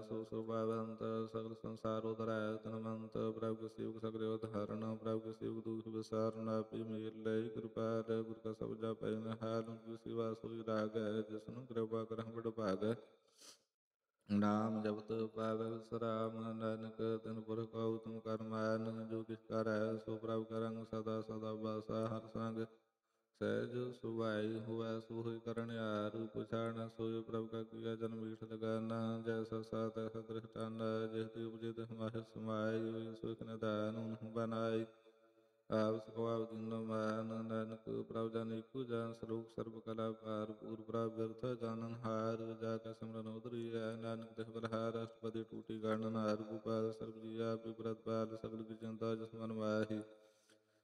ਸੋ ਸੁਭਾਵੰਤ ਸਗਲ ਸੰਸਾਰ ਉਧਰੈ ਤਨਮੰਤ ਪ੍ਰਭ ਕੇ ਸੇਵਕ ਸਗਲੇ ਉਧਾਰਨ ਪ੍ਰਭ ਕੇ ਸੇਵਕ ਦੁਖ ਵਿਸਾਰਨ ਆਪੇ ਮੇਰ ਲੈ ਕਿਰਪਾਲ ਗੁਰ ਕਾ ਸਬਦ ਪੈ ਨਿਹਾਲ ਗੁਰ ਸੇਵਾ ਸੋਈ ਰਾਗੈ ਜਿਸਨੂੰ ਕਿਰਪਾ ਕਰਹੁ ਬੜ ਭਾਗੈ ਨਾਮ ਜਪਤ ਪਾਵੈ ਸਰਾਮ ਨਾਨਕ ਤਿਨ ਪੁਰਖ ਉਤਮ ਕਰਮੈਨ ਜੋ ਕਿਛ ਕਰੈ ਸੋ ਪ੍ਰਭ ਕਰੰਗ ਸਦਾ ਸਦਾ ਵਾਸਾ ਹਰ ਸੰਗ ਸਹਿਜ ਸੁਭਾਈ ਹੋਵੈ ਸੋਹਿ ਕਰਨਿਆ ਰੂਪ ਛਾੜਨ ਸੋਇ ਪ੍ਰਭ ਕਾ ਕੀਆ ਜਨਮ ਮੀਠ ਲਗਾਨਾ ਜੈਸਾ ਸਾ ਤੈਸਾ ਦ੍ਰਿਸ਼ਟਾਨਾ ਜਿਸ ਤੇ ਉਪਜੇ ਤਿਸ ਮਾਹਿ ਸਮਾਈ ਹੋਈ ਸੋਇ ਨਿਧਾਨ ਬਨਾਈ ਆਪ ਸੁਖਾਵ ਜਿਨੋ ਮਾਨ ਨਾਨਕ ਪ੍ਰਭ ਜਨ ਏਕੋ ਜਾਨ ਸਰੂਪ ਸਰਬ ਕਲਾ ਭਾਰ ਪੂਰ ਪ੍ਰਭ ਬਿਰਥ ਜਾਨਨ ਹਾਰ ਜਾ ਕੈ ਸਿਮਰਨ ਉਤਰੀ ਹੈ ਨਾਨਕ ਤਿਸ ਬਲਹਾਰ ਅਸ਼ਟਪਦੀ ਟੂਟੀ ਗਾਨਨ ਹਾਰ ਗੋਪਾਲ ਸਰਬ ਜੀ ਆਪ ਵਿਪਰਤ ਪਾਲ ਸਗਲ ਕੀ ਚਿੰਤਾ ਜਿਸ ਮਨ ਮਾਹੀ